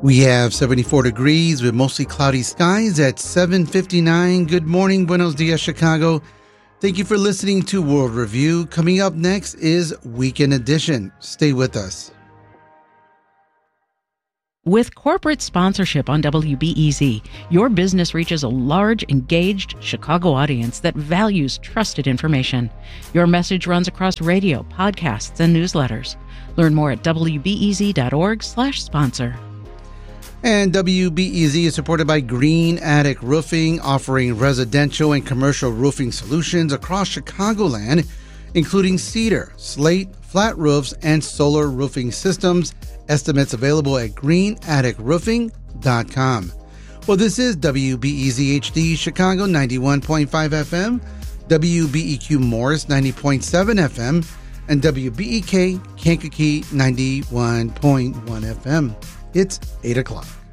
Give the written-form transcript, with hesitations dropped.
We have 74 degrees with mostly cloudy skies at 7:59. Good morning, buenos dias, Chicago. Thank you for listening to World Review. Coming up next is Weekend Edition. Stay with us. With corporate sponsorship on WBEZ, your business reaches a large, engaged Chicago audience that values trusted information. Your message runs across radio, podcasts, and newsletters. Learn more at wbez.org/sponsor. And WBEZ is supported by Green Attic Roofing, offering residential and commercial roofing solutions across Chicagoland, including cedar, slate, flat roofs, and solar roofing systems. Estimates available at greenatticroofing.com. Well, this is WBEZ HD Chicago 91.5 FM, WBEQ Morris 90.7 FM, and WBEK Kankakee 91.1 FM. It's 8 o'clock.